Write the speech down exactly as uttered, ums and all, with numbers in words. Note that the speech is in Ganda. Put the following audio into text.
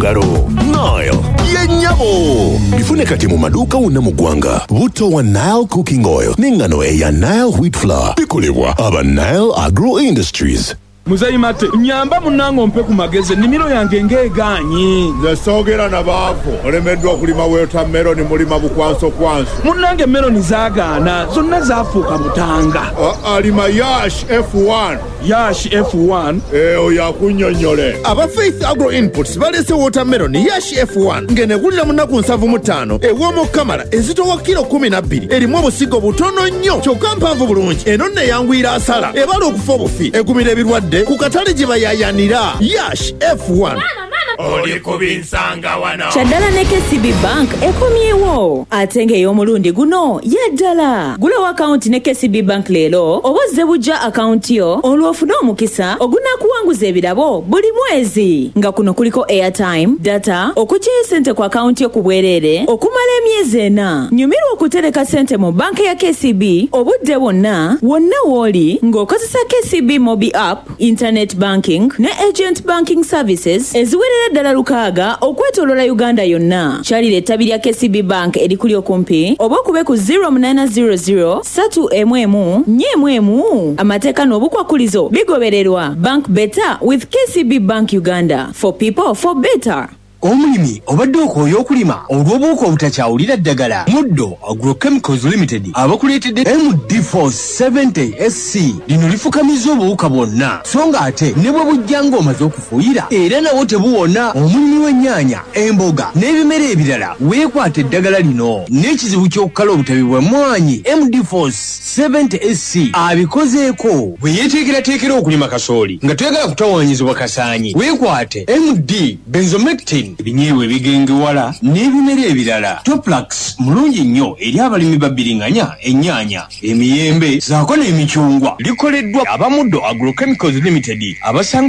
mungalo. Nile yennyabo bifune kati mu maduuka wonna mu ggwanga. Butto wa Nile cooking oil n'engano eya Nile wheat flour bikolebwa aba Nile Agro Industries. Muzayi mate nyamba munango mpe ku mageze nimiro yange ngeeganyi nze soogera nabaavu olemeddwa okulima watermelon mulima bukwanso kwanso munange meloni zaagaana zonna zaafuuka mutanga alima yash F one yash F one eyo yakunnyonnyole aba Faith Agro Inputs balese watermelon yash F one ng'enegulira mu nnaku nsavu mu ttaano ew'omu kamala ezitowa kilo kumi na bbiri erimu obusigo butono nnyo kyokka mpanvu bulungi eno nno eyanguyira asala ebala okufa obufi egumira ebirwadde ku katale gye bayayanira yash F one. oli kubinsanga wano Kyaddala ne K C B Bank ekomyewo ate ng'ey'omulundi guno yaddala gula akawunti ne K C B Bank leero oba ozze bujja akawunti yo olw'ofune omukisa ogunaakuwanguza ebirabo buli mwezi nga kuno kuliko airtime data okuggyayo ssente ku akawunti yo ku bwereere okumala emyezi ena nyumirwa okutereka ssente mu banka ya K C B obudde bwonna wonna w'oli ng'okozesa K C B Mobi app internet banking ne agent banking services eziwerera ddala lukaaga okwetooloola Uganda yonna. Kyalira ettabi lya K C B Bank erikuli okumpi oba okube ku zero nine zero zero three emu emu nnya emu emu. Amateeka n'obukwakulizo bigobererwa. Bank better with K C B Bank Uganda. For people for better. Omulimi obadde okooya okulima olw'obuuka obutakyawulira ddagala. Muddo Agrochemicals Limited abakuleetedde M D four seventy S C lino lifukamiza obuwuka bwonna so nga ate ne bwe bujja ng'omaze okufuuyira era nawo tebuwona. Omulimi w'ennyaanya emboga n'ebimera ebirala weekwata eddagala lino n'ekizibu ky'okukala obutabi bw'emmwanyi M D four seventy S C abikozeeko. Bwe yeeteekerateekera okulima kasooli nga toyagala kutawaanyizibwa kasaanyi weekwate M D benzomectin ebinyeebwa ebigengewala n'ebimera ebirala. Toplax mulungi nnyo eri abalimi babbiringanya ennyaanya emiyembe zaako n'emicungwa. Likoleddwa aba Muddo Agrochemicals Limited abasanga